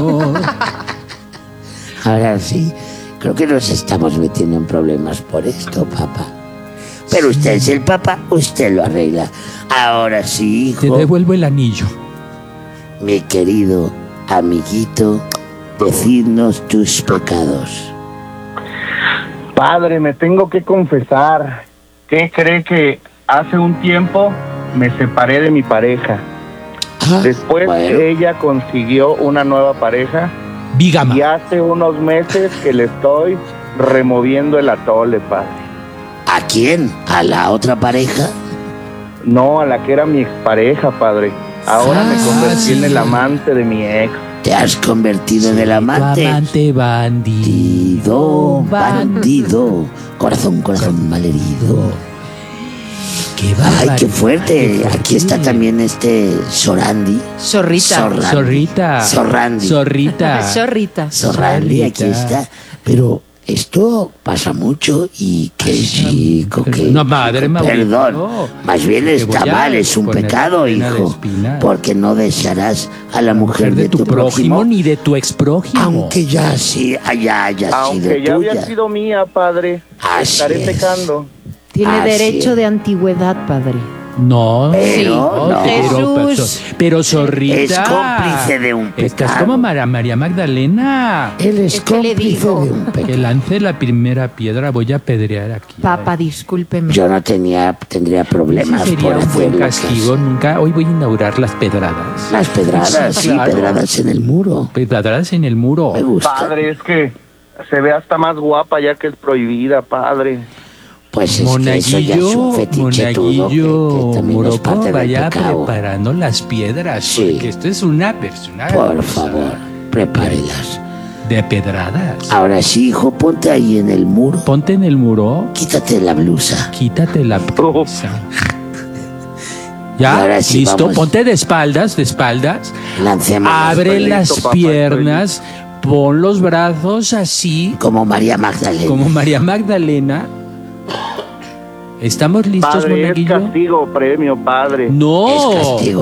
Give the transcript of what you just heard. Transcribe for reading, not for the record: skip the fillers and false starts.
Ahora sí, creo que nos estamos metiendo en problemas por esto, papá. Pero usted es el papá, usted lo arregla. Ahora sí, hijo. Te devuelvo el anillo. Mi querido amiguito, decidnos tus pecados. Padre, me tengo que confesar. ¿Qué cree que hace un tiempo me separé de mi pareja? Después ella consiguió una nueva pareja. Bígama. Y hace unos meses que le estoy removiendo el atole, padre. ¿A quién? ¿A la otra pareja? No, a la que era mi expareja, padre. Ahora me convertí en el amante de mi ex. Te has convertido en el amante. Amante bandido. Bandido. Corazón malherido. Qué Ay, qué fuerte. Aquí está también Sorandi. Zorrita. Sorrandi, aquí está. Pero esto pasa mucho y qué chico, que... No, madre, perdón, no. más bien está mal, es un pecado, hijo. Porque no desearás a la mujer de tu prójimo, ni de tu exprójimo. aunque ya sí haya sido Aunque ya tuya. había sido mía, padre. Así Estaré es. pecando. Tiene Así derecho es. de antigüedad, padre. No, Pero no. Jesús. Pero Zorrita. Es cómplice de un pecado. Estás como María Magdalena. Él es Es que le cómplice digo. de un Que pecado. lance la primera piedra, voy a pedrear aquí. Papá, discúlpeme. Yo no tendría problemas Ese por sería un hacer buen lo que castigo. Nunca. Hoy voy a inaugurar las pedradas. Las pedradas, sí, Claro. pedradas en el muro. Pedradas en el muro. Me gusta. Padre, es que se ve hasta más guapa ya que es prohibida, padre. Pues es que eso ya es un fetiche tuyo, que también es parte del vaya pecado. preparando las piedras. Sí. Porque esto es una persona. Por favor, prepárelas. De pedradas. Ahora sí, hijo, ponte ahí en el muro. Ponte en el muro. Quítate la blusa. Quítate la blusa. ¿Ya? Ahora sí, ¿Listo? vamos. Ponte de espaldas. Lancemos Abre Estoy las listo, papá, piernas. Pon los brazos así. como María Magdalena. Como María Magdalena. ¿Estamos listos, Padre, es monaguillo? castigo, premio, padre. No. Es castigo.